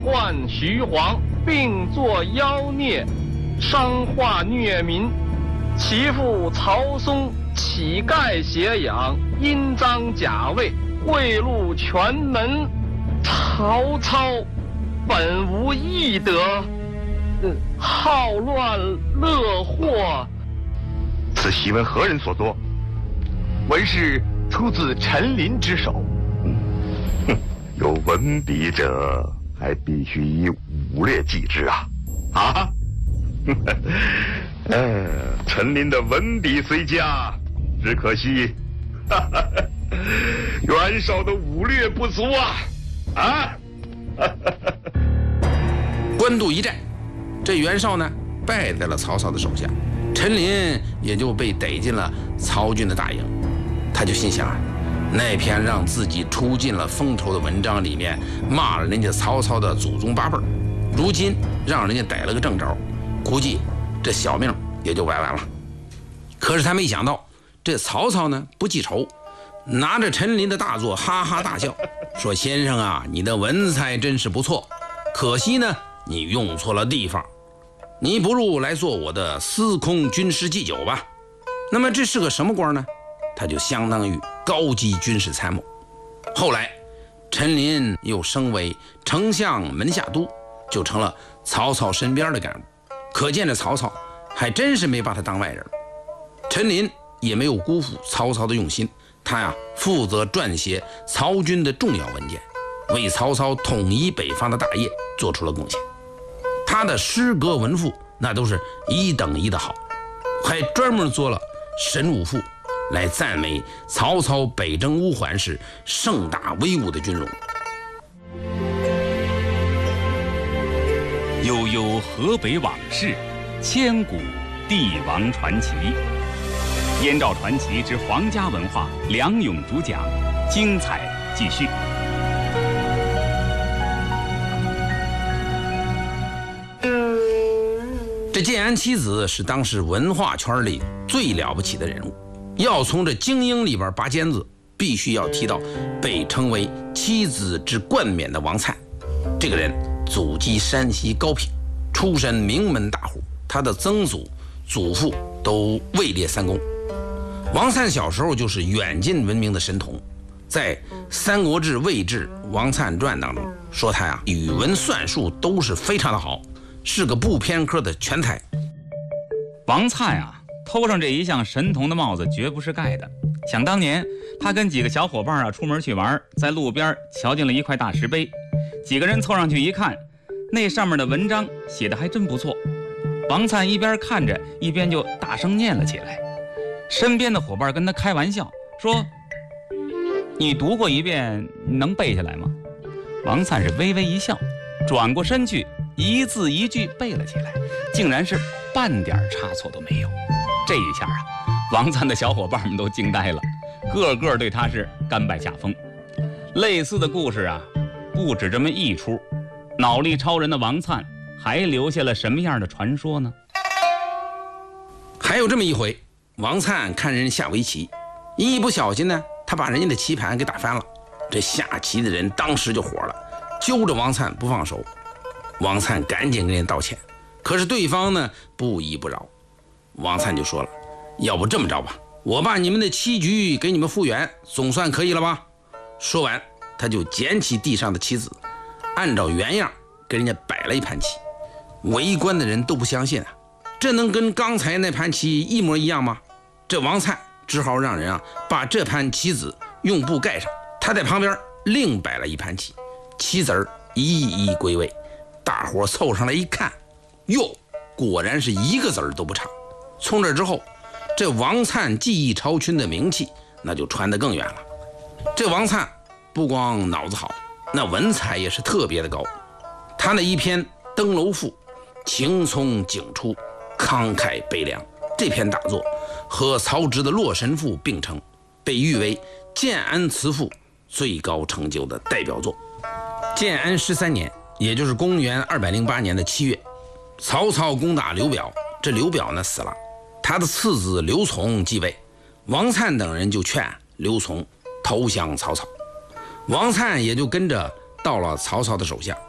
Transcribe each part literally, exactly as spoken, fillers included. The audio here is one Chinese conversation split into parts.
唤徐晃，并作妖孽，伤化虐民。其父曹嵩乞丐挟养，阴赃假位，贿赂全门。曹操本无义德，呃，好乱乐祸。 此檄文何人所作？文是出自陈琳之手。 哼，有文笔者，还必须以武略记之啊！ 啊？ 呃，陈琳的文笔虽佳，只可惜，哈哈，袁绍的武略不足啊！啊！ 官渡一战，这袁绍呢败在了曹操的手下，陈琳也就被逮进了曹军的大营。他就心想啊，那篇让自己出尽了风头的文章里面骂了人家曹操的祖宗八辈，如今让人家逮了个正着，估计这小命也就歪完了。可是他没想到，这曹操呢不记仇，拿着陈琳的大作哈哈大笑，说：“先生啊，你的文采真是不错，可惜呢你用错了地方，你不如来做我的司空军师祭酒吧。”那么这是个什么官呢？他就相当于高级军事参谋。后来陈琳又升为丞相门下都，就成了曹操身边的干部。可见这曹操还真是没把他当外人。陈琳也没有辜负曹操的用心，他呀负责撰写曹军的重要文件，为曹操统一北方的大业做出了贡献。他的诗歌文赋那都是一等一的好，还专门做了神武赋来赞美曹操北征乌桓时盛大威武的军容。 悠悠河北往事，千古帝王传奇。燕赵传奇之皇家文化，梁勇主讲，精彩继续。 这建安七子是当时文化圈里最了不起的人物，要从这精英里边拔尖子，必须要提到被称为七子之冠冕的王粲。这个人祖籍山西高平，出身名门大户，他的曾祖祖父都位列三公。王粲小时候就是远近闻名的神童，在《三国志·魏志·王粲传》当中说他呀语文算术都是非常的好，是个不偏科的全才。 王粲啊，头上这一项神童的帽子绝不是盖的。想当年，他跟几个小伙伴啊出门去玩，在路边瞧见了一块大石碑，几个人凑上去一看，那上面的文章写的还真不错。王粲一边看着，一边就大声念了起来。身边的伙伴跟他开玩笑说：“你读过一遍，能背下来吗？”王粲是微微一笑，转过身去，一字一句背了起来，竟然是半点差错都没有。这一下啊，王粲的小伙伴们都惊呆了，个个对他是甘拜下风。类似的故事啊，不止这么一出。脑力超人的王粲还留下了什么样的传说呢？ 还有这么一回，王粲看人下围棋，一不小心呢，他把人家的棋盘给打翻了。这下棋的人当时就火了，揪着王粲不放手。王粲赶紧跟人道歉，可是对方呢不依不饶。王粲就说了：“要不这么着吧，我把你们的棋局给你们复原，总算可以了吧？”说完，他就捡起地上的棋子，按照原样给人家摆了一盘棋。围观的人都不相信啊，这能跟刚才那盘棋一模一样吗？这王粲只好让人啊把这盘棋子用布盖上，他在旁边另摆了一盘棋，棋子儿一一归位。大伙凑上来一看，哟，果然是一个子儿都不差。从这之后，这王粲技艺超群的名气那就传得更远了。这王粲不光脑子好，那文采也是特别的高。他那一篇《登楼赋》，情从景出，慷慨悲凉，这篇大作和曹植的《洛神赋》并称，被誉为建安词赋最高成就的代表作。建安十三年，也就是公元二百零八年的七月，曹操攻打刘表，这刘表呢死了，他的次子刘琮继位，王粲等人就劝刘琮投降曹操，王粲也就跟着到了曹操的手下。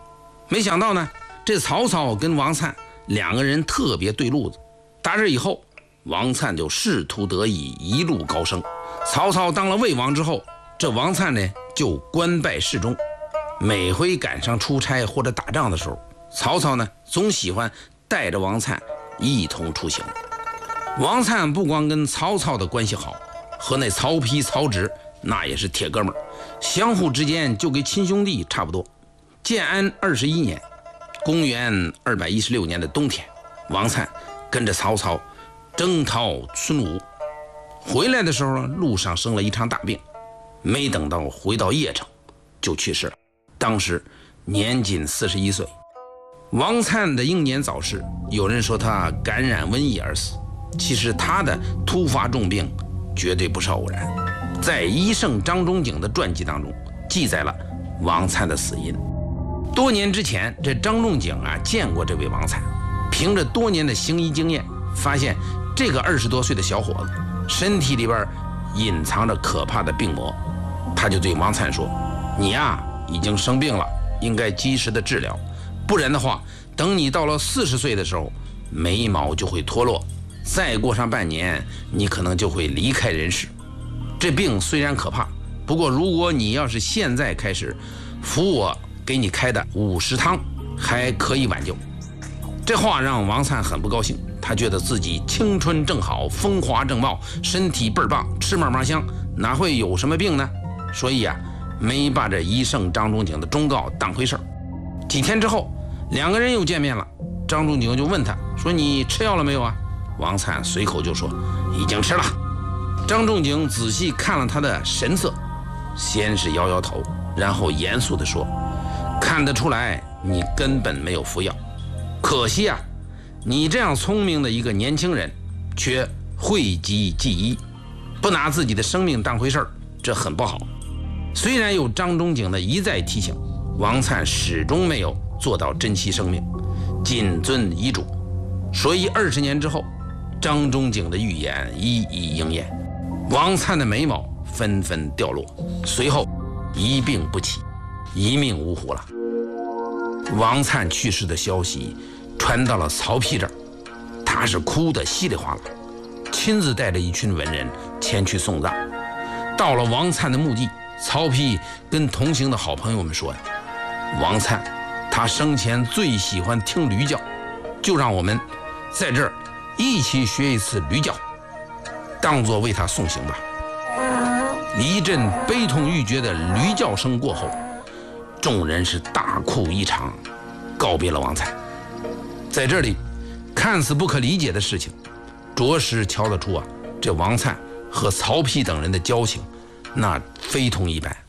没想到呢，这曹操跟王粲两个人特别对路子。打这以后，王粲就仕途得意，一路高升。曹操当了魏王之后，这王粲呢就官拜侍中。每回赶上出差或者打仗的时候，曹操呢总喜欢带着王粲一同出行。王粲不光跟曹操的关系好，和那曹丕、曹植那也是铁哥们儿，相互之间就跟亲兄弟差不多。建安二十一年，公元二百一十六年的冬天，王粲跟着曹操征讨孙吴，回来的时候呢，路上生了一场大病，没等到回到邺城就去世了，当时年仅四十一岁。王粲的英年早逝，有人说他感染瘟疫而死，其实他的突发重病绝对不是偶然。在医圣张仲景的传记当中记载了王粲的死因。多年之前，这张仲景啊见过这位王粲，凭着多年的行医经验，发现这个二十多岁的小伙子身体里边隐藏着可怕的病魔，他就对王粲说：“你呀已经生病了，应该及时的治疗，不然的话，等你到了四十岁的时候，眉毛就会脱落，再过上半年，你可能就会离开人世。这病虽然可怕，不过如果你要是现在开始服我给你开的五十汤，还可以挽救。”这话让王粲很不高兴，他觉得自己青春正好，风华正茂，身体倍儿棒，吃嘛嘛香，哪会有什么病呢？所以啊，没把这医圣张仲景的忠告当回事儿。几天之后，两个人又见面了，张仲景就问他说：“你吃药了没有啊？”王粲随口就说：“已经吃了。”张仲景仔细看了他的神色，先是摇摇头，然后严肃地说：“看得出来你根本没有服药，可惜啊，你这样聪明的一个年轻人，却讳疾忌医，不拿自己的生命当回事儿，这很不好。”虽然有张仲景的一再提醒，王粲始终没有做到珍惜生命，谨遵遗嘱。所以二十年之后，张仲景的预言一一应验，王粲的眉毛纷纷掉落，随后一病不起，一命呜呼了。王粲去世的消息传到了曹丕这儿，他是哭得稀里哗啦，亲自带着一群文人前去送葬。到了王粲的墓地，曹丕跟同行的好朋友们说呀：“王粲他生前最喜欢听驴叫，就让我们在这儿一起学一次驴叫，当作为他送行吧。”一阵悲痛欲绝的驴叫声过后，众人是大哭一场，告别了王粲。在这里，看似不可理解的事情，着实瞧得出啊，这王粲和曹丕等人的交情，那非同一般。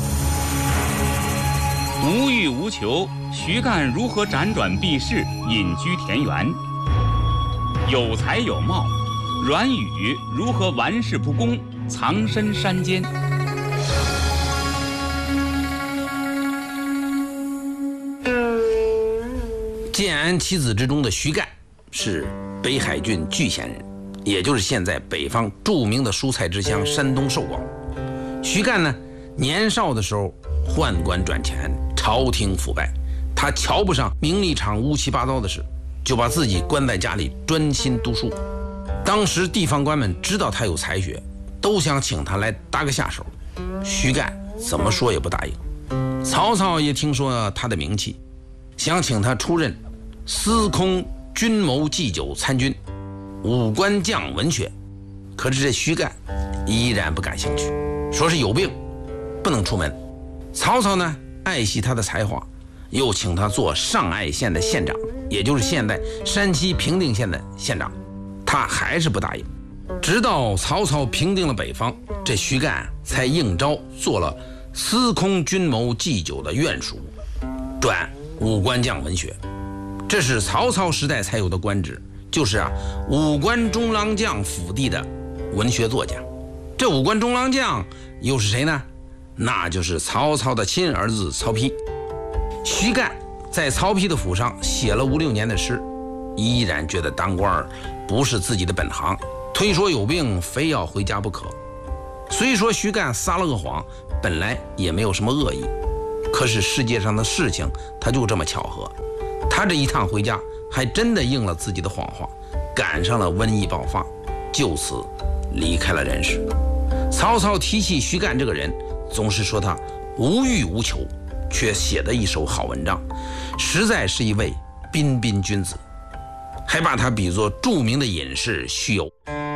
无欲无求，徐干如何辗转避世，隐居田园？有才有貌，阮宇如何玩世不恭，藏身山间？ 建安七子之中的徐干是北海郡巨县人，也就是现在北方著名的蔬菜之乡山东寿光。徐干呢，年少的时候宦官转钱，朝廷腐败，他瞧不上名利场乌七八糟的事，就把自己关在家里专心读书。当时地方官们知道他有才学，都想请他来搭个下手，徐干怎么说也不答应。曹操也听说他的名气，想请他出任司空军谋祭酒参军，武官将文学。可是这徐干依然不感兴趣，说是有病不能出门。曹操呢爱惜他的才华，又请他做上爱县的县长，也就是现在山西平定县的县长，他还是不答应。直到曹操平定了北方，这徐干才应招做了司空军谋祭酒的院属，转武官将文学。这是曹操时代才有的官职，就是啊武官中郎将府地的文学作家。这武官中郎将又是谁呢？那就是曹操的亲儿子曹丕。徐干在曹丕的府上写了五六年的诗，依然觉得当官不是自己的本行，推说有病非要回家不可。虽说徐干撒了个谎，本来也没有什么恶意， 可是世界上的事情它就这么巧合，他这一趟回家还真的应了自己的谎话，赶上了瘟疫爆发，就此离开了人世。曹操提起徐干这个人，总是说他无欲无求，却写的一手好文章，实在是一位彬彬君子，还把他比作著名的隐士徐攸。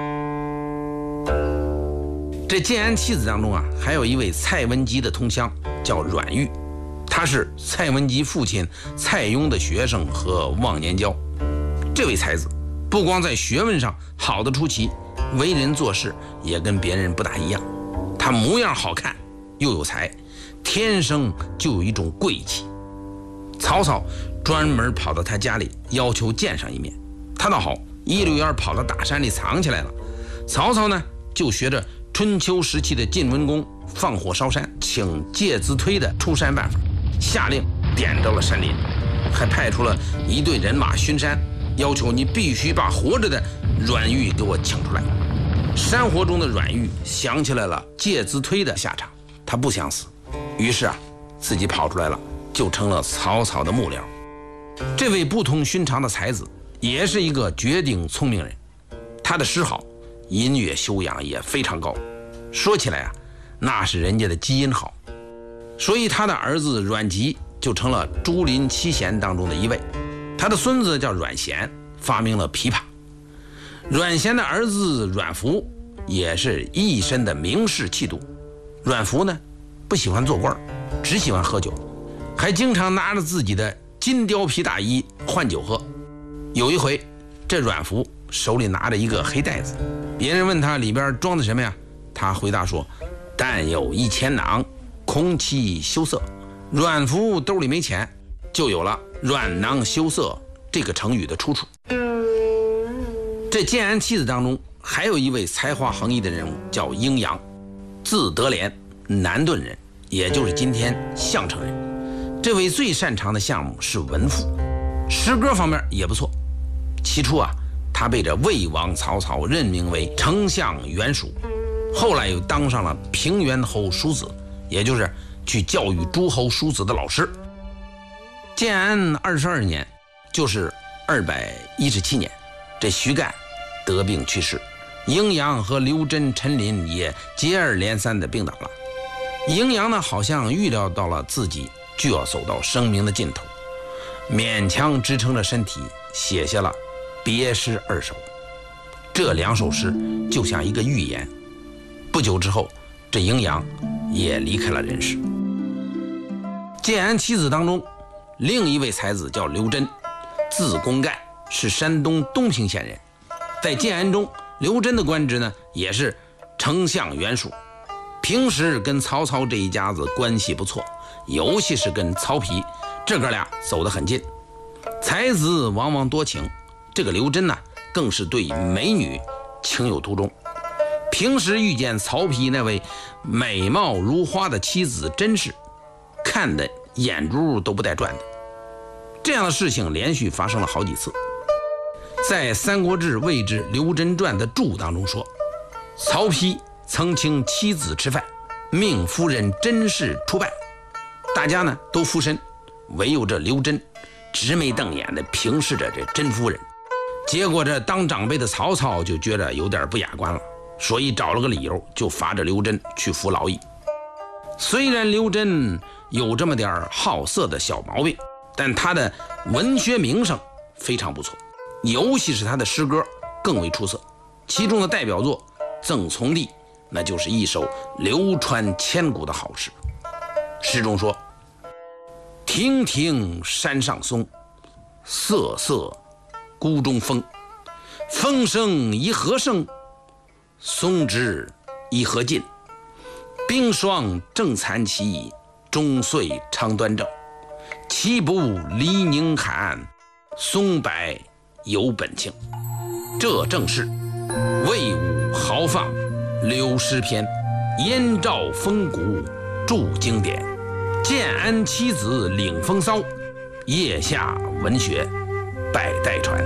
这建安七子当中啊，还有一位蔡文姬的同乡叫阮玉，他是蔡文姬父亲蔡邕的学生和忘年交。这位才子不光在学问上好得出奇，为人做事也跟别人不大一样。他模样好看又有才，天生就有一种贵气。曹操专门跑到他家里要求见上一面，他倒好，一溜烟跑到大山里藏起来了。曹操呢就学着春秋时期的晋文公放火烧山请介子推的出山办法，下令点着了山林，还派出了一队人马巡山，要求你必须把活着的阮玉给我请出来。山火中的阮玉想起来了介子推的下场，他不想死，于是啊自己跑出来了，就成了曹操的幕僚。这位不同寻常的才子也是一个绝顶聪明人，他的诗好，音乐修养也非常高，说起来啊那是人家的基因好，所以他的儿子阮籍就成了竹林七贤当中的一位。他的孙子叫阮咸，发明了琵琶。阮咸的儿子阮福也是一身的名士气度。阮福呢不喜欢做官，只喜欢喝酒，还经常拿着自己的金貂皮大衣换酒喝。有一回这阮福手里拿着一个黑袋子，别人问他里边装的什么呀，他回答说但有一钱囊，空其羞涩。阮福兜里没钱，就有了阮囊羞涩这个成语的出处。这建安七子当中还有一位才华横溢的人物叫英阳，字德廉，南顿人，也就是今天项城人。这位最擅长的项目是文赋，诗歌方面也不错。起初啊他被这魏王曹操任命为丞相元属，后来又当上了平原侯叔子，也就是去教育诸侯叔子的老师。建安二十二年，就是二百一十七年，这徐干得病去世，英阳和刘桢、陈琳也接二连三的病倒了。英阳呢好像预料到了自己就要走到生命的尽头，勉强支撑着身体写下了别诗二首。这两首诗就像一个预言，不久之后这英阳也离开了人世。建安七子当中另一位才子叫刘桢，字公盖，是山东东平县人。在建安中，刘桢的官职呢也是丞相元属，平时跟曹操这一家子关系不错，尤其是跟曹丕这哥俩走得很近。才子往往多情，这个刘桢呢更是对美女情有独钟。平时遇见曹丕那位美貌如花的妻子甄氏，看的眼珠都不带转的。这样的事情连续发生了好几次。在《三国志·魏志·刘桢传》的注当中说，曹丕曾请妻子吃饭，命夫人甄氏出拜，大家呢都俯身，唯有这刘桢直眉瞪眼的平视着这甄夫人。结果这当长辈的曹操就觉得有点不雅观了，所以找了个理由就罚着刘桢去服劳役。虽然刘桢有这么点好色的小毛病，但他的文学名声非常不错，尤其是他的诗歌更为出色。其中的代表作《赠从弟》那就是一首流传千古的好诗。诗中说，亭亭山上松，瑟瑟谷中风，风声一何声，松枝一何尽，冰霜正残期，终岁长端正，岂不离宁寒，松柏有本情。这正是魏武豪放柳诗篇，燕赵风骨著经典，建安七子领风骚，腋下文学百代传。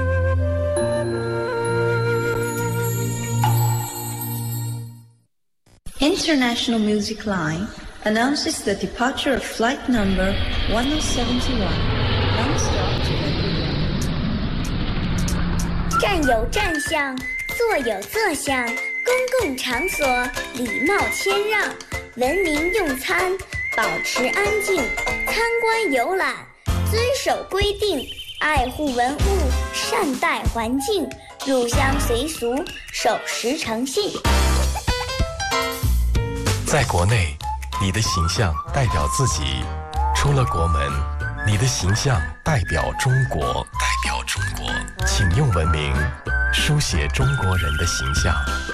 International Music Line announces the departure of flight number one oh seven one, non-stop to Beijing. 站有站相，坐有坐相，公共场所礼貌谦让，文明用餐，保持安静，参观游览，遵守规定，爱护文物，善待环境，入乡随俗，守时诚信。 在国内，你的形象代表自己；出了国门，你的形象代表中国。代表中国，请用文明书写中国人的形象。